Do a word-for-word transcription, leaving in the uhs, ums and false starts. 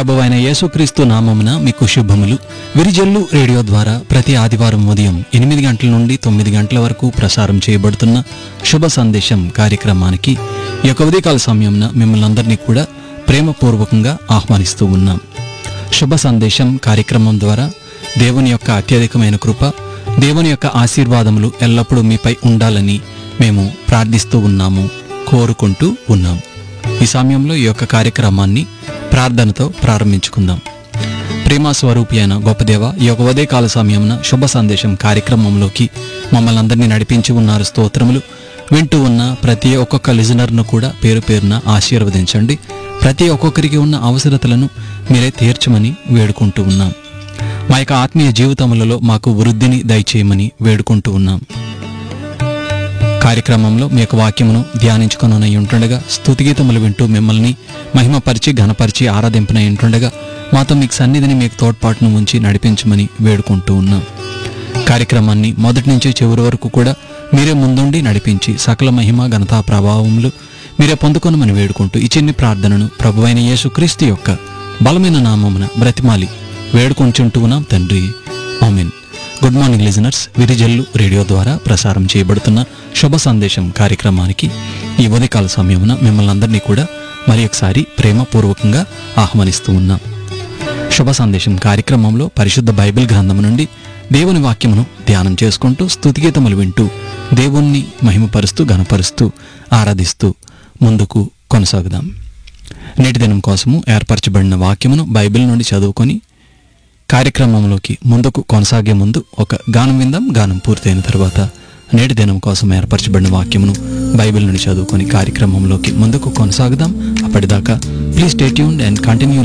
ప్రభువైన యేసుక్రీస్తు నామమున మీకు శుభములు. విరిజల్లు రేడియో ద్వారా ప్రతి ఆదివారం ఉదయం ఎనిమిది గంటల నుండి తొమ్మిది గంటల వరకు ప్రసారం చేయబడుతున్న శుభ సందేశం కార్యక్రమానికి ఈ యొక్క ఉదయకాల సమయంన మిమ్మల్ని అందరినీ కూడా ప్రేమపూర్వకంగా ఆహ్వానిస్తూ ఉన్నాం. శుభ సందేశం కార్యక్రమం ద్వారా దేవుని యొక్క అత్యధికమైన కృప, దేవుని యొక్క ఆశీర్వాదములు ఎల్లప్పుడూ మీపై ఉండాలని మేము ప్రార్థిస్తూ ఉన్నాము, కోరుకుంటూ ఉన్నాం. ఈ సమయంలో ఈ యొక్క కార్యక్రమాన్ని ప్రార్థనతో ప్రారంభించుకుందాం. ప్రేమ స్వరూపి అయిన గొప్ప దేవ, ఈ యొక్క ఉదయకాల సమయమున శుభ సందేశం కార్యక్రమంలోకి మమ్మల్ని అందరినీ నడిపించి ఉన్నారు. స్తోత్రములు. వింటూ ఉన్న ప్రతి ఒక్కొక్క లిజనర్ను కూడా పేరు పేరున ఆశీర్వదించండి. ప్రతి ఒక్కొక్కరికి ఉన్న అవసరతలను మీరే తీర్చమని వేడుకుంటూ ఉన్నాం. మా యొక్క ఆత్మీయ జీవితములలో మాకు వృద్ధిని దయచేయమని వేడుకుంటూ ఉన్నాం. కార్యక్రమంలో మీ యొక్క వాక్యమును ధ్యానించుకొనై ఉంటుండగా, స్తుతిగీతములు వింటూ మిమ్మల్ని మహిమపరిచి ఘనపరిచి ఆరాధింపనై ఉంటుండగా మాతో మీకు సన్నిధిని, మీకు తోడ్పాటును ఉంచి నడిపించమని వేడుకుంటూ ఉన్నాం. కార్యక్రమాన్ని మొదటి నుంచి చివరి వరకు కూడా మీరే ముందుండి నడిపించి సకల మహిమ ఘనతా ప్రభావములు మీరే పొందుకొనమని వేడుకుంటూ ఈ చిన్ని ప్రార్థనను ప్రభువైన యేసుక్రీస్తు యొక్క బలమైన నామమున బ్రతిమాలి వేడుకొంచుంటూ ఉన్నాం తండ్రి. ఆమేన్. Good morning listeners. Virijallu radio ద్వారా ప్రసారం చేయబడుతున్న శుభ సందేశం కార్యక్రమానికి ఈ ఉదయకాల సమయమున మిమ్మల్ని అందరినీ కూడా మరి ఒకసారి ప్రేమపూర్వకంగా ఆహ్వానిస్తూ ఉన్నాం. శుభ సందేశం కార్యక్రమంలో పరిశుద్ధ బైబిల్ గ్రంథము నుండి దేవుని వాక్యమును ధ్యానం చేసుకుంటూ స్తుతిగీతములు వింటూ దేవుణ్ణి మహిమపరుస్తూ ఘనపరుస్తూ ఆరాధిస్తూ ముందుకు కొనసాగుదాం. నేటి దినం కోసము ఏర్పరచబడిన వాక్యమును బైబిల్ నుండి చదువుకొని కార్యక్రమంలోకి ముందుకు కొనసాగే ముందు ఒక గానం విందాం. గానం పూర్తయిన తర్వాత నేటి దినం కోసం ఏర్పరచబడిన వాక్యమును బైబిల్ నుండి చదువుకొని కార్యక్రమంలోకి ముందుకు కొనసాగుదాం. అప్పటిదాకా please stay tuned and continue